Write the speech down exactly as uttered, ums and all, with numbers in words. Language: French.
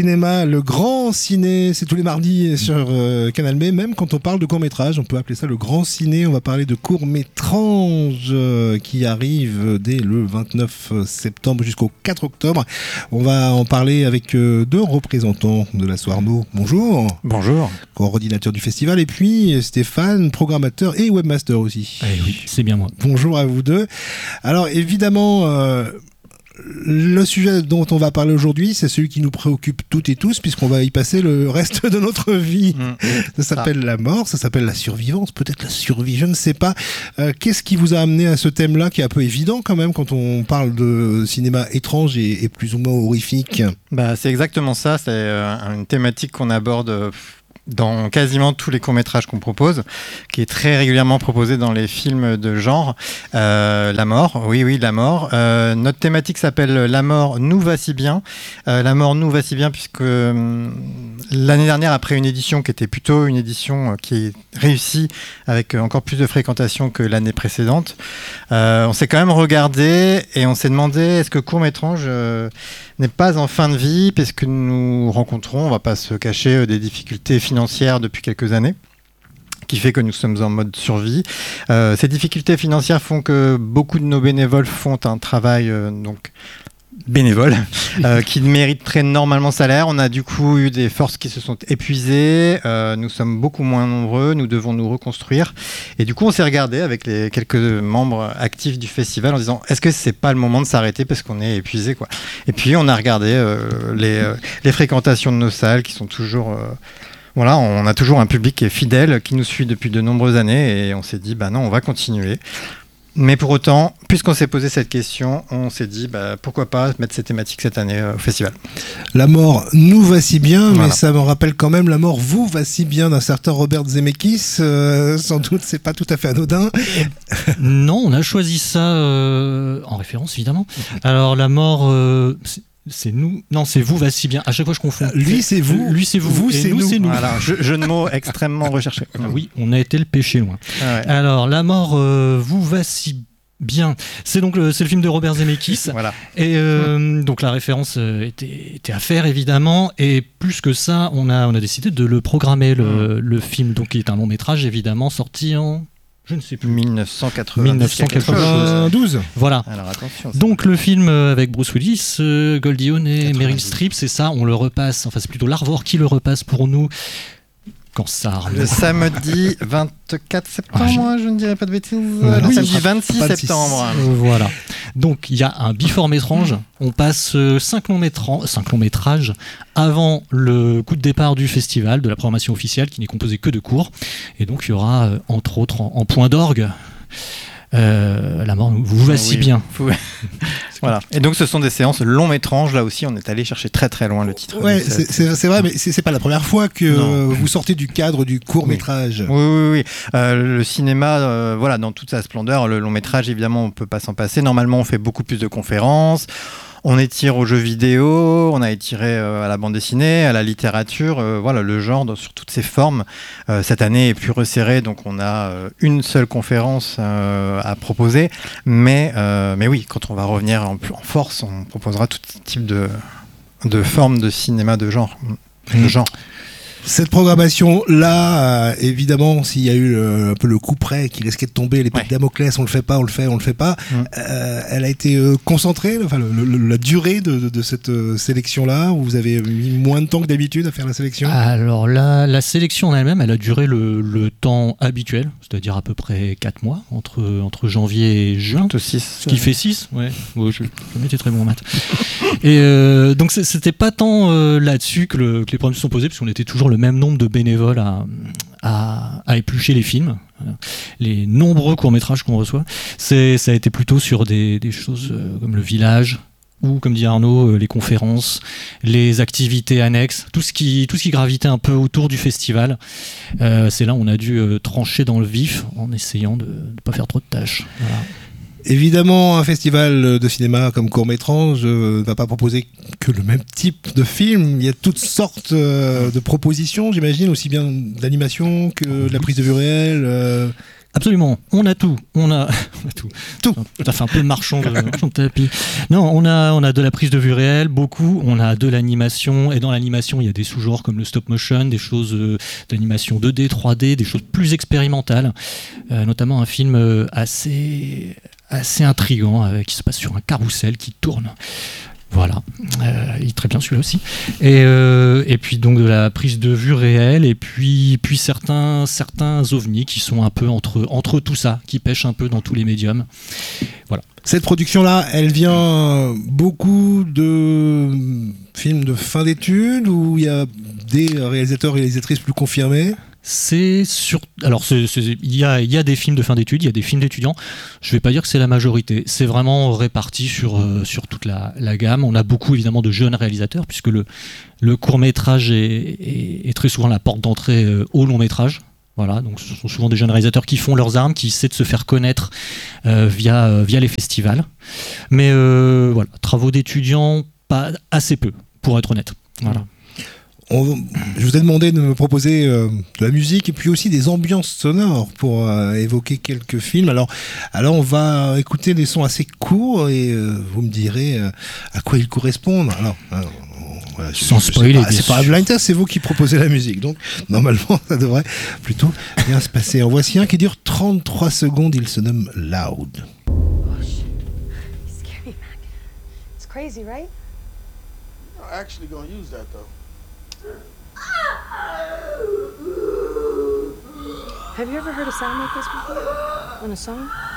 cinéma, le grand ciné, c'est tous les mardis sur euh, Canal B, même quand on parle de court-métrage, on peut appeler ça le grand ciné. On va parler de court-métrange euh, qui arrive dès le vingt-neuf septembre jusqu'au quatre octobre. On va en parler avec euh, deux représentants de la Soarno. Bonjour. Bonjour. Coordinateur du festival, et puis Stéphane, programmateur et webmaster aussi. Eh oui, c'est bien moi. Bonjour à vous deux. Alors évidemment... Euh, Le sujet dont on va parler aujourd'hui, c'est celui qui nous préoccupe toutes et tous, puisqu'on va y passer le reste de notre vie. Mmh. Ça s'appelle ah. la mort, ça s'appelle la survivance, peut-être la survie, je ne sais pas. Euh, qu'est-ce qui vous a amené à ce thème-là, qui est un peu évident quand même quand on parle de cinéma étrange et, et plus ou moins horrifique? Bah, c'est exactement ça, c'est euh, une thématique qu'on aborde... Euh, dans quasiment tous les courts-métrages qu'on propose, qui est très régulièrement proposé dans les films de genre. Euh, la mort, oui, oui, la mort. Euh, notre thématique s'appelle « La mort nous va si bien euh, ». La mort nous va si bien puisque euh, l'année dernière, après une édition qui était plutôt une édition qui est réussie, avec encore plus de fréquentation que l'année précédente, euh, on s'est quand même regardé et on s'est demandé est-ce que Court-Métrange euh, n'est pas en fin de vie, parce que nous rencontrons, on ne va pas se cacher, des difficultés financières depuis quelques années, qui fait que nous sommes en mode survie. Euh, ces difficultés financières font que beaucoup de nos bénévoles font un travail euh, donc bénévole euh, qui mérite très normalement salaire. On a du coup eu des forces qui se sont épuisées, euh, nous sommes beaucoup moins nombreux, nous devons nous reconstruire, et du coup on s'est regardé avec les quelques membres actifs du festival en disant est-ce que c'est pas le moment de s'arrêter parce qu'on est épuisé quoi. Et puis on a regardé euh, les, euh, les fréquentations de nos salles qui sont toujours... Euh, Voilà, on a toujours un public qui est fidèle, qui nous suit depuis de nombreuses années, et on s'est dit, bah non, on va continuer. Mais pour autant, puisqu'on s'est posé cette question, on s'est dit, bah, pourquoi pas mettre cette thématique cette année euh, au festival. La mort nous va si bien, voilà. Mais ça me rappelle quand même la mort vous va si bien d'un certain Robert Zemeckis. Euh, sans doute, c'est pas tout à fait anodin. Non, on a choisi ça euh, en référence, évidemment. Alors, la mort... Euh, c'est... C'est nous, non, c'est vous va si bien. À chaque fois, je confonds. Euh, lui, c'est vous. Lui, c'est vous. Vous, c'est nous, nous. c'est nous. Voilà, jeu, jeu de mots extrêmement recherché. Ah oui, on a été le péché loin. Ah ouais. Alors, la mort euh, vous va si bien. C'est donc le, c'est le film de Robert Zemeckis. Voilà. Et euh, donc la référence euh, était, était à faire évidemment. Et plus que ça, on a on a décidé de le programmer le, le film, donc qui est un long métrage évidemment sorti en je ne sais plus. dix-neuf cent quatre-vingt-douze. mille neuf cent quatre-vingt-douze. Voilà. Alors attention. Donc le film avec Bruce Willis, euh, Goldie Hawn et Meryl Streep, c'est ça, on le repasse, enfin c'est plutôt l'Arvor qui le repasse pour nous. Quand ça Le samedi vingt-quatre septembre, ah, je... je ne dirais pas de bêtises. Euh, le oui, samedi vingt-six septembre. Euh, voilà. Donc il y a un before étrange. On passe euh, cinq longs métrages, cinq longs métrages avant le coup de départ du festival, de la programmation officielle, qui n'est composée que de courts. Et donc il y aura euh, entre autres en, en point d'orgue. Euh, la mort vous va ah, si oui. bien. Voilà. Et donc ce sont des séances long métrages. Là aussi, on est allé chercher très très loin le titre. Ouais, c'est, c'est, c'est vrai, mais c'est, c'est pas la première fois que non. vous sortez du cadre du court métrage. Oui, oui, oui. oui. Euh, le cinéma, euh, voilà, dans toute sa splendeur. Le long métrage, évidemment, on peut pas s'en passer. Normalement, on fait beaucoup plus de conférences. On étire aux jeux vidéo, on a étiré euh, à la bande dessinée, à la littérature, euh, voilà, le genre dans, sur toutes ses formes. Euh, cette année est plus resserrée, donc on a euh, une seule conférence euh, à proposer. Mais, euh, mais oui, quand on va revenir en, en force, on proposera tout type de, de formes de cinéma de genre. De genre. Cette programmation-là, euh, évidemment, s'il y a eu euh, un peu le coup près qui risquait de tomber, l'épée de Damoclès, on le fait pas, on le fait, on le fait pas, mmh. euh, elle a été euh, concentrée, enfin, le, le, la durée de, de, de cette euh, sélection-là, où vous avez mis moins de temps que d'habitude à faire la sélection? Alors, la, la sélection en elle-même, elle a duré le, le temps habituel, c'est-à-dire à peu près quatre mois, entre, entre janvier et juin. six. Ce qui fait six, ouais. ouais je, je m'étais très bon en maths. Et euh, donc, c'était pas tant euh, là-dessus que, le, que les problèmes se sont posés, puisqu'on était toujours le même nombre de bénévoles à, à, à éplucher les films, les nombreux courts-métrages qu'on reçoit. C'est, ça a été plutôt sur des, des choses euh, comme le village, ou comme dit Arnaud, euh, les conférences, les activités annexes, tout ce qui, tout ce qui gravitait un peu autour du festival. Euh, c'est là où on a dû euh, trancher dans le vif en essayant de ne pas faire trop de tâches. Voilà. Évidemment, un festival de cinéma comme court-métrage ne va pas proposer que le même type de film. Il y a toutes sortes euh, de propositions, j'imagine, aussi bien d'animation que de la prise de vue réelle. Euh, Absolument, on a tout, on a, on a tout. Tout. Ça fait un peu marchand de, marchand de tapis. Non, on a, on a de la prise de vue réelle, beaucoup. On a de l'animation, et dans l'animation, il y a des sous-genres comme le stop motion, des choses euh, d'animation deux D, trois D, des choses plus expérimentales. Euh, notamment un film euh, assez, assez intriguant euh, qui se passe sur un carrousel qui tourne. Voilà, euh, il est très bien celui-là aussi. Et, euh, et puis donc de la prise de vue réelle, et puis, puis certains, certains ovnis qui sont un peu entre, entre tout ça, qui pêchent un peu dans tous les médiums. Voilà. Cette production-là, elle vient beaucoup de films de fin d'études, où il y a des réalisateurs et réalisatrices plus confirmés? C'est sur... Alors, c'est, c'est... Il, y a, il y a des films de fin d'études, il y a des films d'étudiants. Je ne vais pas dire que c'est la majorité. C'est vraiment réparti sur, euh, sur toute la, la gamme. On a beaucoup, évidemment, de jeunes réalisateurs, puisque le, le court-métrage est, est, est très souvent la porte d'entrée euh, au long-métrage. Voilà, donc ce sont souvent des jeunes réalisateurs qui font leurs armes, qui essaient de se faire connaître euh, via, euh, via les festivals. Mais euh, voilà, travaux d'étudiants, pas assez peu, pour être honnête. Voilà. On, je vous ai demandé de me proposer euh, de la musique et puis aussi des ambiances sonores pour euh, évoquer quelques films. Alors, alors on va écouter des sons assez courts et euh, vous me direz euh, à quoi ils correspondent. Alors, alors voilà, je, sans je, spoiler, c'est pas un blind test, c'est vous qui proposez la musique. Donc, normalement, ça devrait plutôt bien se passer. En voici un qui dure trente-trois secondes. Il se nomme Loud. Oh shit. He's scary, man. It's crazy, right? I'm actually gonna use that though. Have you ever heard a sound like this before? On a song?